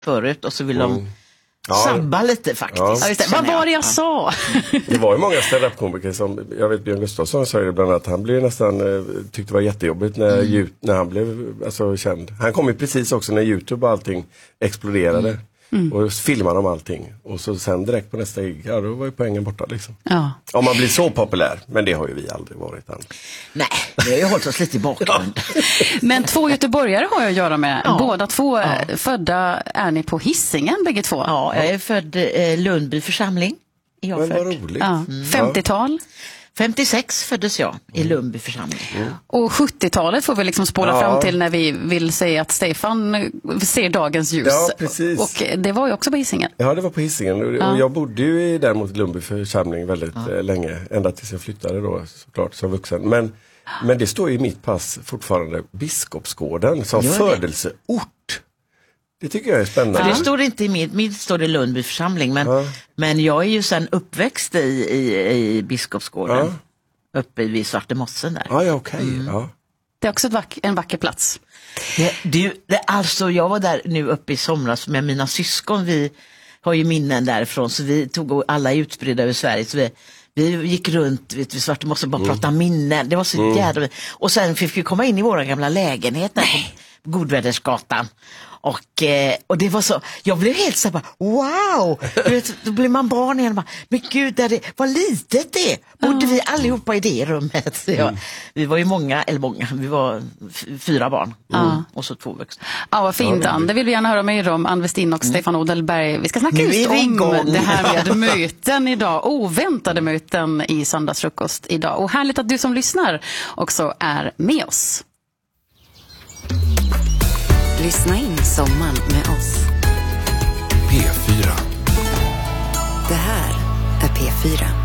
förut och så vill de sabba lite faktiskt. Ja, just det. Vad var det jag sa? Det var ju många stand-up-komiker som, jag vet Björn Gustafsson sa det bland annat, han blev nästan, tyckte det var jättejobbigt när han blev alltså, känd. Han kom ju precis också när YouTube och allting exploderade. Och filmade om allting. Och så sen direkt på nästa gig, ja då var ju poängen borta liksom. Ja. Om man blir så populär, men det har ju vi aldrig varit än. Nej, vi har ju hållit oss lite i bakgrund. Men 2 göteborgare har jag att göra med. Båda 2 födda är ni på Hisingen, bägge 2? Ja, jag är född Lundby församling. Men vad roligt. 50-tal? 56 föddes jag i Lundby församling. Och 70-talet får vi liksom spåra fram till när vi vill säga att Stefan ser dagens ljus. Ja, precis. Och det var ju också på Hisingen. Ja, det var på Hisingen. Och jag bodde ju däremot i Lundby församling väldigt länge. Ända tills jag flyttade då, såklart, som vuxen. Men det står ju i mitt pass fortfarande Biskopsgården som födelseort. Det tycker jag är spännande. För det står inte i mitt står det Lundby församling. Men jag är ju sen uppväxt i Biskopsgården. Uppe vid Svartemossen där. Ja, okej. Det är också en vacker plats. Alltså jag var där nu uppe i somras med mina syskon. Vi har ju minnen därifrån. Så vi tog alla utspridda över Sverige. Så vi gick runt vid Svartemossen och bara pratade minnen. Det var så jävla... Och sen fick vi komma in i våra gamla lägenhet där på Godvädersgatan. Och det var så, jag blev helt så här, wow, då blir man barn igen och bara, men gud, vad litet det är. Bodde vi allihopa i det rummet? Så vi var ju vi var 4 barn och så 2 vuxna. Ja, vad fint, Ann. Det vill vi gärna höra mer om. Ann Westin och Stefan Odelberg. Vi ska snacka just om det här med möten idag. Oväntade möten i söndagsfrukost idag. Och härligt att du som lyssnar också är med oss. Lyssna in sommaren med oss. P4. Det här är P4.